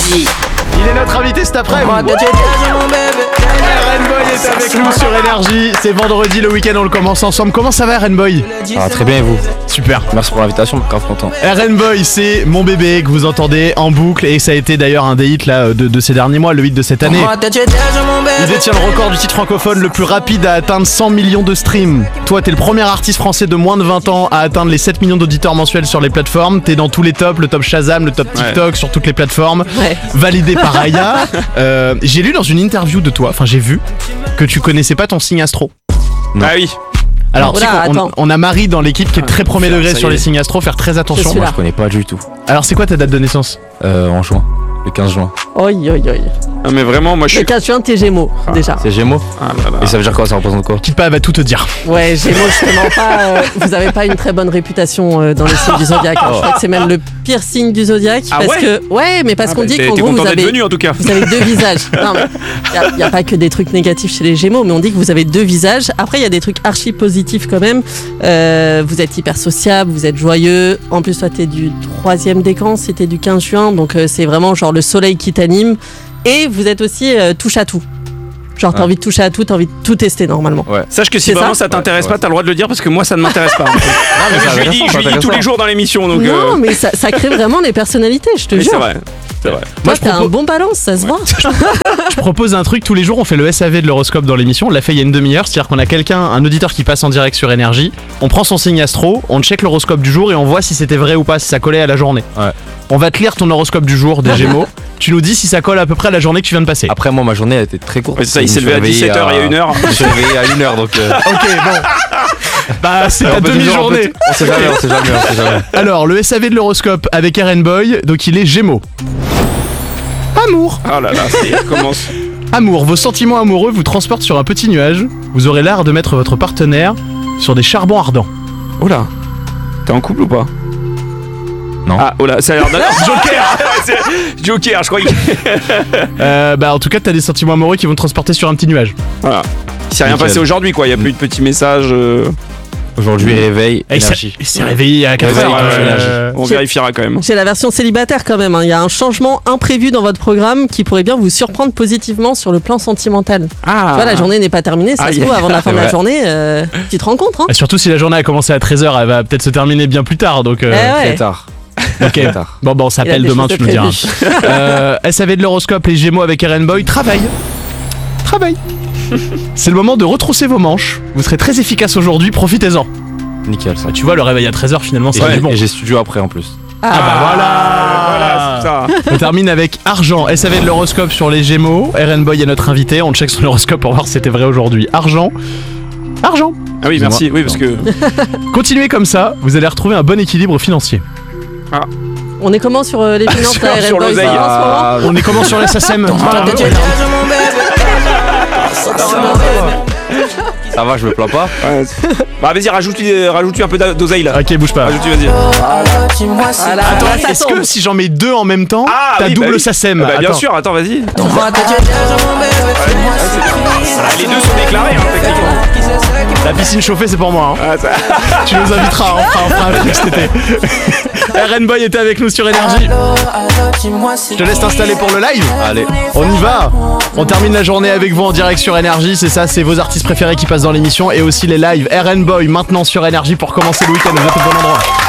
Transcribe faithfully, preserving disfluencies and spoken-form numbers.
Énergie. Il est notre invité cet après-midi. R N Boy est avec nous sur Énergie. C'est vendredi, le week-end, on le commence ensemble. Comment ça va, R N Boy? Ah, très bien, et vous? Super. Merci pour l'invitation, grave content. R N Boy, c'est Mon Bébé que vous entendez en boucle et ça a été d'ailleurs un des hits là, de, de ces derniers mois, le hit de cette année. Il détient le record du titre francophone le plus rapide à atteindre cent millions de streams. Toi, t'es le premier artiste français de moins de vingt ans à atteindre les sept millions d'auditeurs mensuels sur les plateformes. T'es dans tous les tops, le top Shazam, le top TikTok, ouais. Sur toutes les plateformes. Ouais. Validé par Aya. euh, j'ai lu dans une interview de toi, enfin j'ai vu, que tu connaissais pas ton signe astro. Non. Ah oui. Alors, tu sais qu'on on a Marie dans l'équipe qui est très premier degré sur les signes astro, faire très attention. Moi je connais pas du tout. Alors c'est quoi ta date de naissance? Euh, en juin, le quinze juin. Oi, oi, oi. Ah mais vraiment, moi je suis... Le quinze juin, t'es Gémeaux, ah. déjà. C'est Gémeaux ah là là. Et ça veut dire quoi? Ça représente quoi? Quitte pas, elle va tout te dire. Ouais, Gémeaux, justement pas... Euh, vous avez pas une très bonne réputation euh, dans les signes du Zodiac. Hein. Je crois que c'est même le pire signe du Zodiac. Ah parce ouais que... Ouais, mais parce ah qu'on bah, dit qu'en gros, vous avez... venu, en tout cas. Vous avez deux visages. Non, mais il n'y a, a pas que des trucs négatifs chez les Gémeaux, mais on dit que vous avez deux visages. Après, il y a des trucs archi positifs quand même. Euh, vous êtes hyper sociable, vous êtes joyeux. En plus, toi, t'es du troisième décan, c'était du quinze juin. Donc, euh, c'est vraiment genre le soleil qui t'anime. Et vous êtes aussi euh, touche à tout. Genre t'as ouais. envie de toucher à tout, t'as envie de tout tester normalement. Ouais. Sache que si c'est vraiment ça, ça t'intéresse ouais, pas, ouais. t'as le droit de le dire parce que moi ça ne m'intéresse pas. En fait. Non, mais je lui dis, je lui dis tous les jours dans l'émission. Donc non, euh... mais ça, ça crée vraiment les personnalités, je te mais jure. C'est vrai. C'est vrai. Toi, moi, t'as propose... un bon balance, ça se ouais. voit. Je propose un truc, tous les jours on fait le S A V de l'horoscope dans l'émission, on l'a fait il y a une demi-heure, c'est-à-dire qu'on a quelqu'un, un auditeur qui passe en direct sur Énergie, on prend son signe astro, on check l'horoscope du jour et on voit si c'était vrai ou pas, si ça collait à la journée. Ouais. On va te lire ton horoscope du jour des Gémeaux, tu nous dis si ça colle à peu près à la journée que tu viens de passer. Après moi ma journée a été très courte. Ouais, ça, il s'est levé à dix-sept heures à... il y a une heure. Je suis réveillé à une heure donc... Euh... Ok bon. Bah c'est ta demi-journée. On sait jamais, on sait jamais, on sait jamais. Alors le S A V de l'horoscope avec R N Boy, donc il est Gémeaux. Amour. Oh là là, ça commence. Amour, vos sentiments amoureux vous transportent sur un petit nuage. Vous aurez l'art de mettre votre partenaire sur des charbons ardents. Oh là, t'es en couple ou pas? Non. Ah, oh là, ça a l'air d'un Joker. Joker, je crois que... euh, Bah en tout cas t'as des sentiments amoureux qui vont te transporter sur un petit nuage. Voilà. Il s'est rien Nickel. Passé aujourd'hui quoi, il y a plus de petits messages... Euh... Aujourd'hui, réveil, énergie. Il s'est réveillé à quatre heures. Euh, on vérifiera quand même. C'est la version célibataire quand même. Hein. Il y a un changement imprévu dans votre programme qui pourrait bien vous surprendre positivement sur le plan sentimental. Ah. Tu vois, la journée n'est pas terminée. Ça ah, se trouve, avant la fin de la journée, euh, tu te rencontres. Hein. Et surtout si la journée a commencé à treize heures, elle va peut-être se terminer bien plus tard. Donc, euh... eh ouais. Très tard. Ok. Bon, bon, on s'appelle demain, tu nous diras. euh, S A V de l'horoscope, les Gémeaux avec R N Boy. Travail. Travail. C'est le moment de retrousser vos manches. Vous serez très efficace aujourd'hui, profitez-en. Nickel ça. Bah, tu vois, le réveil à treize heures finalement c'est ouais, bon. Et j'ai studio après en plus. Ah, ah bah voilà, voilà c'est ça. On termine avec argent. S A V de l'horoscope sur les Gémeaux. R N Boy est notre invité. On check son horoscope pour voir si c'était vrai aujourd'hui. Argent. Argent. Ah oui, merci. Oui, parce que. Continuez comme ça, vous allez retrouver un bon équilibre financier. Ah. On est comment sur euh, les finances sur, à R N Boy ah, On est comment sur les S A S M? Ça va, je me plains pas. Ouais. Bah vas-y, rajoute-lui, rajoute-lui un peu d'oseille là. Ok, bouge pas. Rajoute-lui, vas-y. Voilà, attends, est-ce que si j'en mets deux en même temps, ah, t'as oui, double bah, S A S M? Bah bien sûr, attends, vas-y. Ouais, les deux sont déclarés, hein, techniquement. La piscine chauffée, c'est pour moi. Hein. Ah, ça... Tu nous inviteras, on fera, on fera un truc cet été. R N Boy était avec nous sur Énergie. Je te laisse t'installer pour le live. Allez, on y va. On termine la journée avec vous en direct sur Énergie. C'est ça, c'est vos artistes préférés qui passent dans l'émission et aussi les lives R N Boy maintenant sur Énergie pour commencer le week-end. Vous êtes au bon endroit.